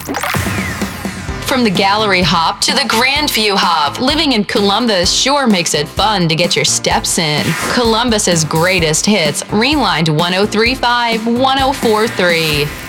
From the gallery hop to the Grandview hop, living in Columbus sure makes it fun to get your steps in. Columbus's greatest hits, Rewind 1035, 1043.